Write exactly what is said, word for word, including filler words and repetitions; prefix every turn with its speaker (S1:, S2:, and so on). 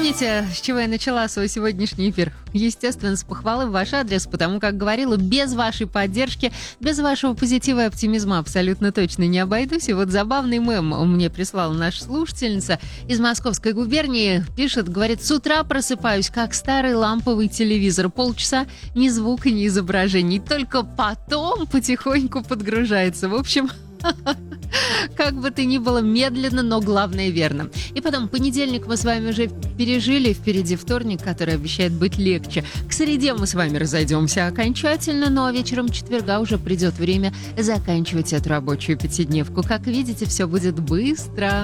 S1: Помните, с чего я начала свой сегодняшний эфир? Естественно, с похвалы в ваш адрес, потому как говорила, без вашей поддержки, без вашего позитива и оптимизма абсолютно точно не обойдусь. И вот забавный мем мне прислала наша слушательница из Московской губернии. Пишет, говорит, с утра просыпаюсь, как старый ламповый телевизор. Полчаса ни звука, ни изображений. Только потом потихоньку подгружается. В общем... Как бы то ни было, медленно, но главное верно. И потом, понедельник мы с вами уже пережили, впереди вторник, который обещает быть легче. К среде мы с вами разойдемся окончательно, ну а вечером четверга уже придет время заканчивать эту рабочую пятидневку. Как видите, все будет быстро.